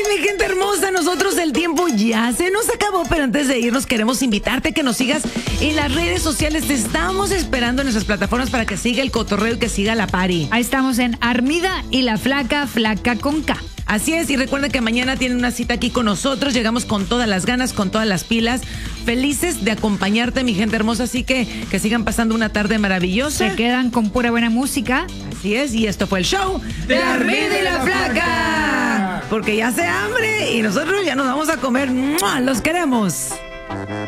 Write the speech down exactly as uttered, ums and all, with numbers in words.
mi gente hermosa, nosotros el tiempo ya se nos acabó, pero antes de irnos queremos invitarte a que nos sigas en las redes sociales. Te estamos esperando en nuestras plataformas para que siga el cotorreo y que siga la party. Ahí estamos en Armida y la Flaca, Flaca con K. Así es, y recuerda que mañana tienen una cita aquí con nosotros. Llegamos con todas las ganas, con todas las pilas. Felices de acompañarte, mi gente hermosa. Así que que sigan pasando una tarde maravillosa. Se quedan con pura buena música. Así es, y esto fue el show de Armida y la Flaca. Porque ya hace hambre y nosotros ya nos vamos a comer. ¡Mua! Los queremos.